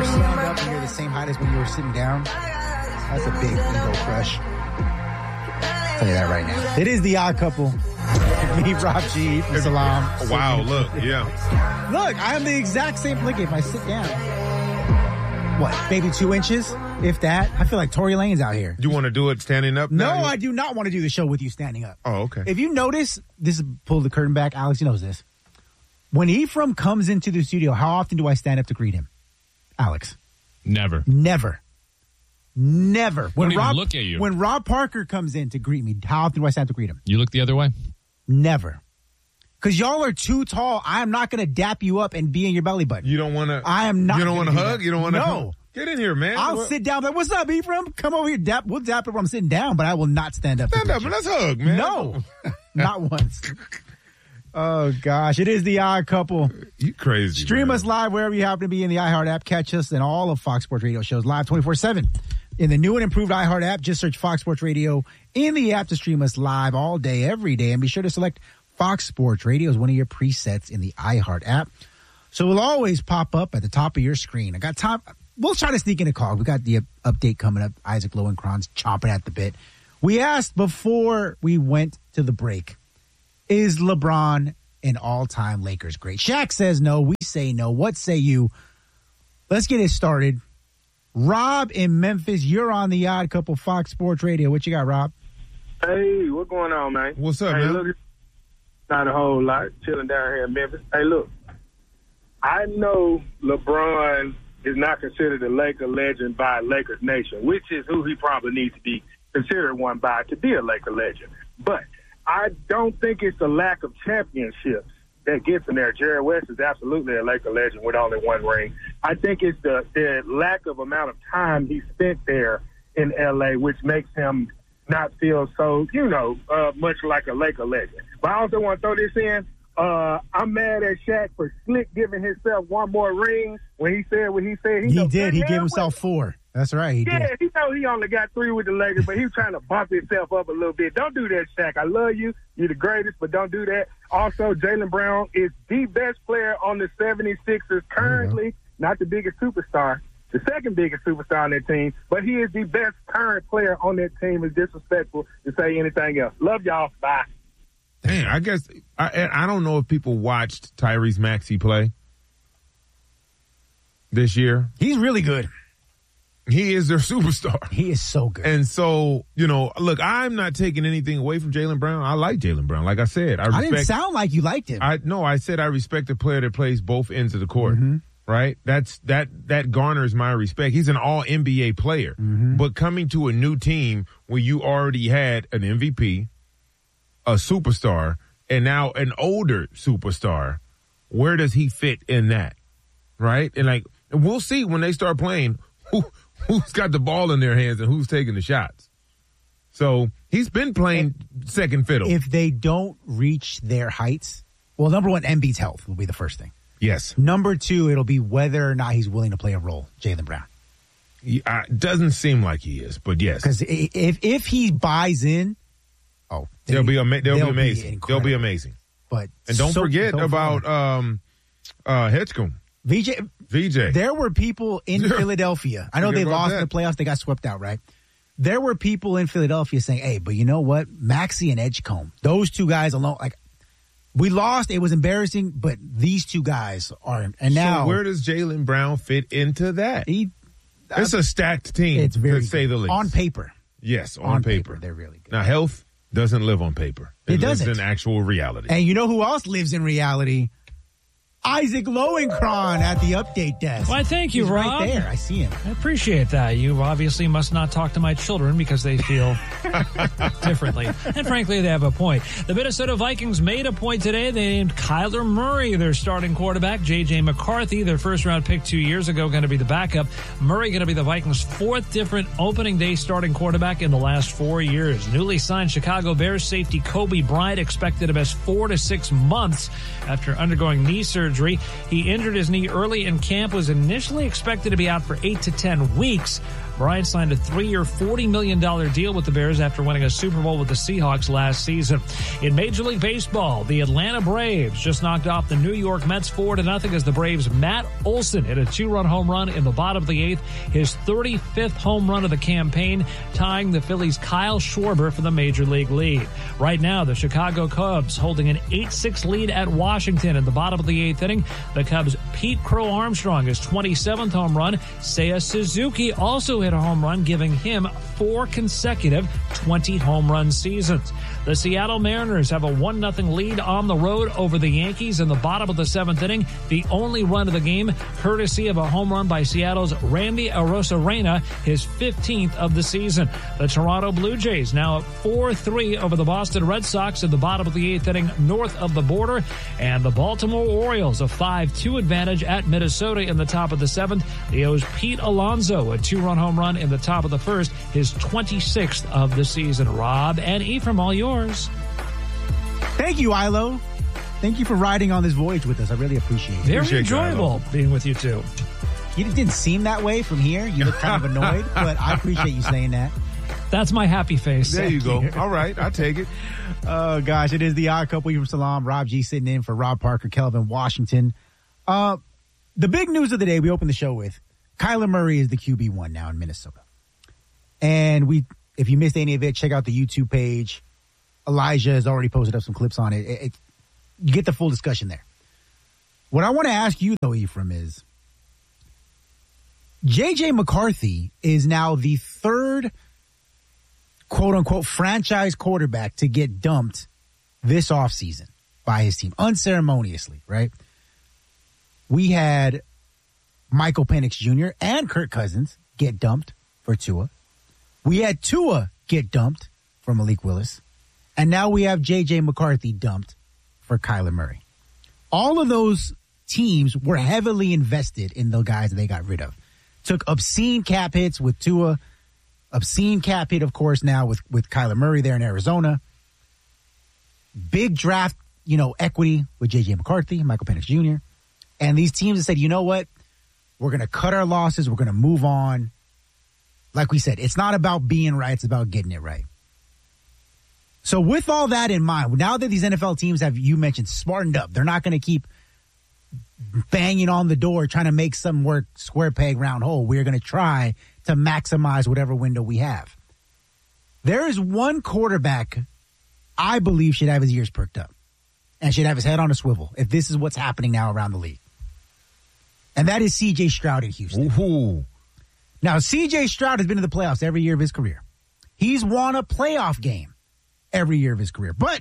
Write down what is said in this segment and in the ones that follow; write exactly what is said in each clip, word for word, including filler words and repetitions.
stand up and you're the same height as when you were sitting down, that's a big ego crush. I'll tell you that right now. It is the Odd Couple. Me, Rob G, and Salam. Wow, look, yeah. Look, I am the exact same. Look, if I sit down, what, maybe two inches, if that? I feel like Tory Lane's out here. You want to do it standing up? No, now? I do not want to do the show with you standing up. Oh, okay. If you notice, this is pull the curtain back. Alex, you knows this. When Ephraim comes into the studio, how often do I stand up to greet him? Alex. Never. Never. Never. When Don't Rob even look at you. When Rob Parker comes in to greet me, how often do I stand up to greet him? You look the other way? Never. Because y'all are too tall. I am not going to dap you up and be in your belly button. You don't want to. I am not. You don't want to do hug? that. You don't want to? No. Get in here, man. I'll what? sit down. Like, what's up, Ephraim? Come over here. Dap. We'll dap it when I'm sitting down, but I will not stand up. Stand up and let's hug, man. No. Not once. Oh, gosh. It is the Odd Couple. You crazy. Stream man. us live wherever you happen to be in the iHeart app. Catch us in all of Fox Sports Radio shows live twenty-four seven. In the new and improved iHeart app, just search Fox Sports Radio in the app to stream us live all day, every day. And be sure to select Fox Sports Radio as one of your presets in the iHeart app. So it'll always pop up at the top of your screen. I got time. We'll try to sneak in a call. We got the update coming up. Isaac Lowenkron's chomping at the bit. We asked before we went to the break, is LeBron an all-time Lakers great? Shaq says no. We say no. What say you? Let's get it started. Rob in Memphis, you're on the Odd Couple Fox Sports Radio. What you got, Rob? Hey, what's going on, man? What's up, hey, man? Look, not a whole lot. Chilling down here in Memphis. Hey, look, I know LeBron is not considered a Laker legend by Lakers Nation, which is who he probably needs to be considered one by to be a Laker legend. But I don't think it's the lack of championships that gets him there. Jerry West is absolutely a Laker legend with only one ring. I think it's the, the lack of amount of time he spent there in L A, which makes him not feel so, you know, uh, much like a Laker legend. But I also want to throw this in. Uh, I'm mad at Shaq for slick giving himself one more ring when he said what he said. He, he did. He gave himself four. That's right. He yeah, did. he know he only got three with the Lakers, but he was trying to bump himself up a little bit. Don't do that, Shaq. I love you. You're the greatest, but don't do that. Also, Jaylen Brown is the best player on the seventy-sixers currently, not the biggest superstar, the second biggest superstar on that team, but he is the best current player on that team. It's disrespectful to say anything else. Love y'all. Bye. Damn, I guess I, I don't know if people watched Tyrese Maxey play this year. He's really good. He is their superstar. He is so good. And so, you know, look, I'm not taking anything away from Jaylen Brown. I like Jaylen Brown. Like I said, I, respect, I didn't sound like you liked him. I no, I said I respect a player that plays both ends of the court. Mm-hmm. Right? That's that that garners my respect. He's an all N B A player. Mm-hmm. But coming to a new team where you already had an M V P, a superstar, and now an older superstar, where does he fit in that? Right? And like we'll see when they start playing who who's got the ball in their hands and who's taking the shots. So he's been playing if, second fiddle. If they don't reach their heights, well, number one, Embiid's health will be the first thing. Yes. Number two, it'll be whether or not he's willing to play a role, Jaylen Brown. He, uh, doesn't seem like he is, but yes. Because if if he buys in, oh, they'll be ama- they'll, they'll be amazing. Be they'll be amazing. But and don't so, forget so about um, uh, Hitchcomb. V J. V J. There were people in Yeah. Philadelphia. I know Forget they about lost that. in the playoffs. They got swept out, right? There were people in Philadelphia saying, hey, but you know what? Maxey and Edgecombe, those two guys alone, like, we lost. It was embarrassing, but these two guys are. And now, so where does Jaylen Brown fit into that? He, uh, it's a stacked team, it's very to say the least. On paper. Yes, on, On paper. paper, they're really good. Now, health doesn't live on paper. It lives doesn't. in actual reality. And you know who else lives in reality? Isaac Lowenkron at the update desk. Why, thank you, He's Rob. right there. I see him. I appreciate that. You obviously must not talk to my children because they feel differently. And frankly, they have a point. The Minnesota Vikings made a point today. They named Kyler Murray their starting quarterback. J J McCarthy, their first-round pick two years ago, going to be the backup. Murray going to be the Vikings' fourth different opening day starting quarterback in the last four years. Newly signed Chicago Bears safety Kobe Bryant expected to miss four to six months after undergoing knee surgery surgery. He injured his knee early in camp, was initially expected to be out for eight to ten weeks. Bryant signed a three-year, forty million dollars deal with the Bears after winning a Super Bowl with the Seahawks last season. In Major League Baseball, the Atlanta Braves just knocked off the New York Mets four to nothing as the Braves' Matt Olson hit a two-run home run in the bottom of the eighth, his thirty-fifth home run of the campaign, tying the Phillies' Kyle Schwarber for the Major League lead. Right now, the Chicago Cubs holding an eight six lead at Washington in the bottom of the eighth inning. The Cubs' Pete Crow Armstrong, his twenty-seventh home run. Seiya Suzuki also hit a home run, giving him four consecutive twenty home run seasons. The Seattle Mariners have a one nothing lead on the road over the Yankees in the bottom of the seventh inning. The only run of the game, courtesy of a home run by Seattle's Randy Arozarena, his fifteenth of the season. The Toronto Blue Jays now up four three over the Boston Red Sox in the bottom of the eighth inning north of the border. And the Baltimore Orioles a five two advantage at Minnesota in the top of the seventh. The O's Pete Alonso a two-run home run in the top of the first, his twenty-sixth of the season. Rob and Ephraim, all yours. Thank you, Ilo. Thank you for riding on this voyage with us. I really appreciate it. Very Appreciate enjoyable you, being with you two. You didn't seem that way from here. You look kind of annoyed, but I appreciate you saying that. That's my happy face. There you go. All right, I take it. Oh, gosh, it is the Odd Couple. Ephraim Salaam, Rob G sitting in for Rob Parker, Kelvin Washington. Uh, the big news of the day we opened the show with, Kyler Murray is the Q B one now in Minnesota. And we, if you missed any of it, check out the YouTube page. Elijah has already posted up some clips on it. It, it. You get the full discussion there. What I want to ask you, though, Ephraim, is J J McCarthy is now the third, quote-unquote, franchise quarterback to get dumped this offseason by his team, unceremoniously, right? We had Michael Penix Junior and Kirk Cousins get dumped for Tua. We had Tua get dumped for Malik Willis. And now we have J J McCarthy dumped for Kyler Murray. All of those teams were heavily invested in the guys that they got rid of. Took obscene cap hits with Tua. Obscene cap hit, of course, now with, with Kyler Murray there in Arizona. Big draft, you know, equity with J J McCarthy, Michael Penix Junior And these teams have said, you know what? We're going to cut our losses. We're going to move on. Like we said, it's not about being right. It's about getting it right. So with all that in mind, now that these N F L teams have, you mentioned, smartened up, they're not going to keep banging on the door trying to make some work square peg round hole. We're going to try to maximize whatever window we have. There is one quarterback I believe should have his ears perked up and should have his head on a swivel if this is what's happening now around the league. And that is C J Stroud in Houston. Ooh. Now, C J Stroud has been in the playoffs every year of his career. He's won a playoff game every year of his career, but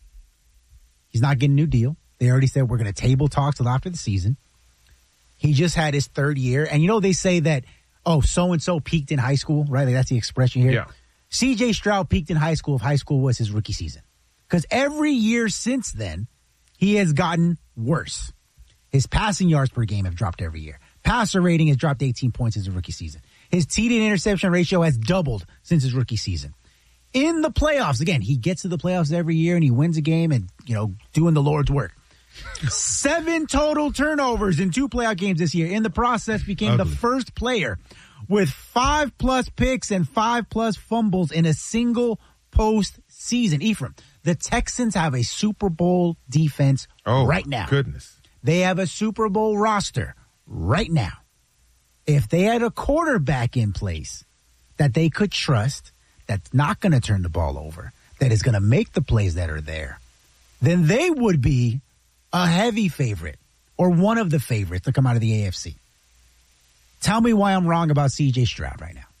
he's not getting a new deal. They already said we're going to table talks till after the season. He just had his third year. And you know, they say that, oh, so-and-so peaked in high school, right? Like that's the expression here. Yeah. C J Stroud peaked in high school if high school was his rookie season. Because every year since then, he has gotten worse. His passing yards per game have dropped every year. Passer rating has dropped eighteen points since his rookie season. His T D to interception ratio has doubled since his rookie season. In the playoffs, again, he gets to the playoffs every year and he wins a game and, you know, doing the Lord's work. Seven total turnovers in two playoff games this year. In the process, became Ugly. the first player with five plus picks and five plus fumbles in a single postseason. Ephraim, the Texans have a Super Bowl defense oh, right now. Goodness. They have a Super Bowl roster right now. If they had a quarterback in place that they could trust, that's not going to turn the ball over, that is going to make the plays that are there, then they would be a heavy favorite or one of the favorites to come out of the A F C. Tell me why I'm wrong about C J Stroud right now.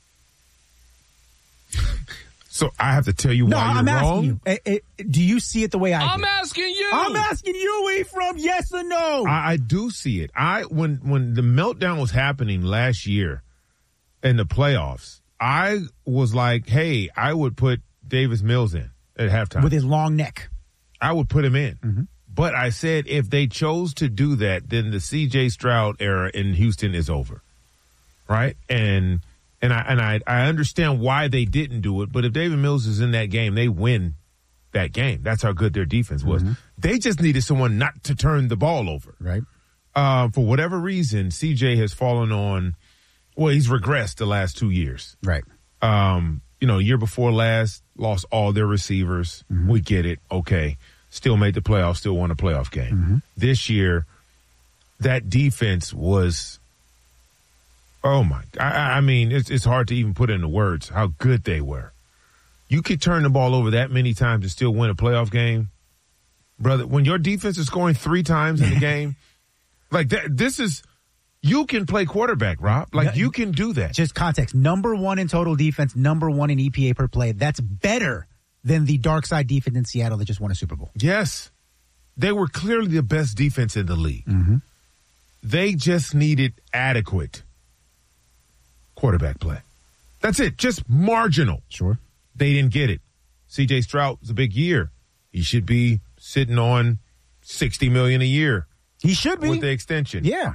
So I have to tell you no, why I'm you're asking wrong? you. It, it, do you see it the way I I'm do? asking you. I'm asking you, Ephraim, yes or no? I, I do see it. I when when the meltdown was happening last year in the playoffs, I was like, hey, I would put Davis Mills in at halftime. With his long neck. I would put him in. Mm-hmm. But I said if they chose to do that, then the C J Stroud era in Houston is over. Right? And and I and I, I understand why they didn't do it, but if Davis Mills is in that game, they win that game. That's how good their defense was. Mm-hmm. They just needed someone not to turn the ball over. Right. Uh, for whatever reason, C J has fallen on, well, he's regressed the last two years. Right. Um, you know, year before last, lost all their receivers. Mm-hmm. We get it. Okay. Still made the playoffs, still won a playoff game. Mm-hmm. This year, that defense was, oh my, I, I mean, it's, it's hard to even put into words how good they were. You could turn the ball over that many times and still win a playoff game. Brother, when your defense is scoring three times in the game, like that, this is, you can play quarterback, Rob. Like, you can do that. Just context. Number one in total defense, number one in E P A per play. That's better than the dark side defense in Seattle that just won a Super Bowl. Yes. They were clearly the best defense in the league. Mm-hmm. They just needed adequate quarterback play. That's it. Just marginal. Sure. They didn't get it. C J Stroud was a big year. He should be sitting on sixty million dollars a year. He should be. With the extension. Yeah.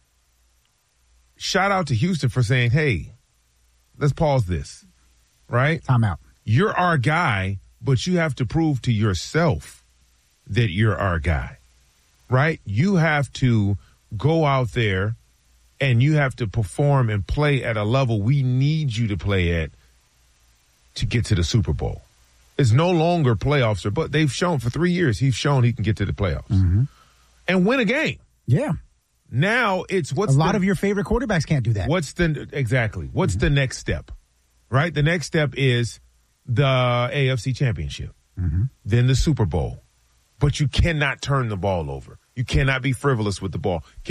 Shout out to Houston for saying, hey, let's pause this, right? Time out. You're our guy, but you have to prove to yourself that you're our guy, right? You have to go out there and you have to perform and play at a level we need you to play at to get to the Super Bowl. It's no longer playoffs, but they've shown for three years, he's shown he can get to the playoffs Mm-hmm. and win a game. Yeah. Now it's what's a lot the, of your favorite quarterbacks can't do that. What's the exactly? What's mm-hmm. the next step? Right? The next step is the A F C Championship, mm-hmm. then the Super Bowl. But you cannot turn the ball over. You cannot be frivolous with the ball.